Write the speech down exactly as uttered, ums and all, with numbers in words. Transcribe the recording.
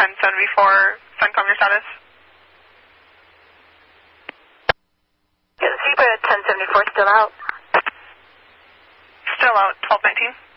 ten seventy-four, CENTCOM, your status? Yeah, the Seabird ten seventy-four still out. Still out, twelve nineteen.